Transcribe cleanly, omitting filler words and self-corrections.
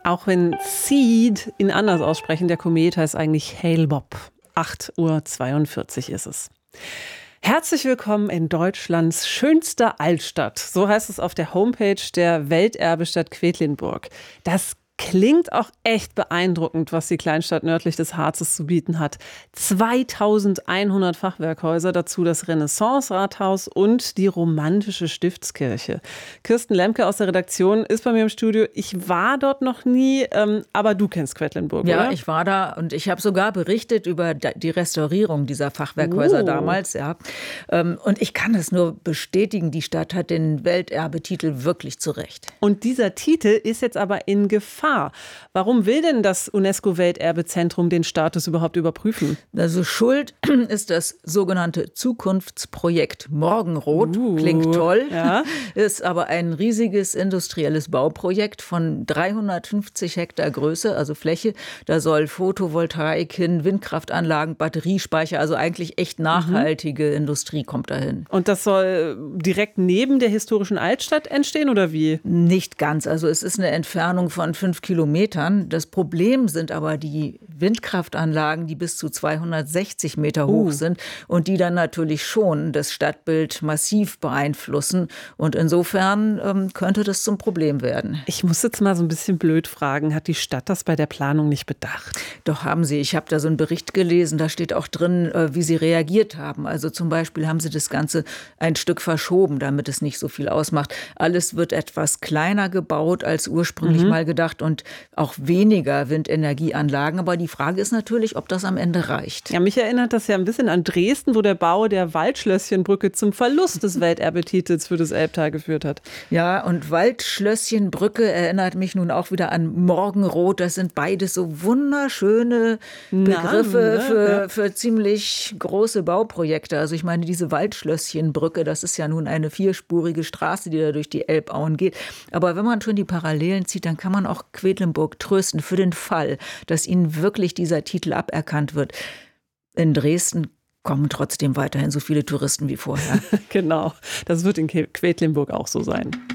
Auch wenn Seed ihn anders aussprechen, der Komet heißt eigentlich Hale-Bopp. 8:42 Uhr ist es. Herzlich willkommen in Deutschlands schönster Altstadt. So heißt es auf der Homepage der Welterbestadt Quedlinburg. Das klingt auch echt beeindruckend, was die Kleinstadt nördlich des Harzes zu bieten hat. 2100 Fachwerkhäuser, dazu das Renaissance-Rathaus und die romantische Stiftskirche. Kirsten Lemke aus der Redaktion ist bei mir im Studio. Ich war dort noch nie, aber du kennst Quedlinburg, ja, oder? Ich war da und ich habe sogar berichtet über die Restaurierung dieser Fachwerkhäuser damals. Ja. Und ich kann es nur bestätigen, die Stadt hat den Welterbetitel wirklich zurecht. Und dieser Titel ist jetzt aber in Gefahr. Warum will denn das UNESCO-Welterbezentrum den Status überhaupt überprüfen? Also schuld ist das sogenannte Zukunftsprojekt Morgenrot. Klingt toll, ja. Ist aber ein riesiges industrielles Bauprojekt von 350 Hektar Größe, also Fläche. Da soll Photovoltaik hin, Windkraftanlagen, Batteriespeicher, also eigentlich echt nachhaltige Industrie kommt dahin. Und das soll direkt neben der historischen Altstadt entstehen oder wie? Nicht ganz. Also es ist eine Entfernung von 5 Kilometern. Das Problem sind aber die Windkraftanlagen, die bis zu 260 Meter hoch sind und die dann natürlich schon das Stadtbild massiv beeinflussen. Und insofern könnte das zum Problem werden. Ich muss jetzt mal so ein bisschen blöd fragen, hat die Stadt das bei der Planung nicht bedacht? Doch haben sie. Ich habe da so einen Bericht gelesen, da steht auch drin, wie sie reagiert haben. Also zum Beispiel haben sie das Ganze ein Stück verschoben, damit es nicht so viel ausmacht. Alles wird etwas kleiner gebaut als ursprünglich mal gedacht und auch weniger Windenergieanlagen. Aber die Frage ist natürlich, ob das am Ende reicht. Ja, mich erinnert das ja ein bisschen an Dresden, wo der Bau der Waldschlösschenbrücke zum Verlust des Welterbetitels für das Elbtal geführt hat. Ja, und Waldschlösschenbrücke erinnert mich nun auch wieder an Morgenrot. Das sind beides so wunderschöne Begriffe für ziemlich große Bauprojekte. Also ich meine, diese Waldschlösschenbrücke, das ist ja nun eine 4-spurige Straße, die da durch die Elbauen geht. Aber wenn man schon die Parallelen zieht, dann kann man auch Quedlinburg trösten für den Fall, dass ihnen wirklich dieser Titel aberkannt wird. In Dresden kommen trotzdem weiterhin so viele Touristen wie vorher. Genau, das wird in Quedlinburg auch so sein.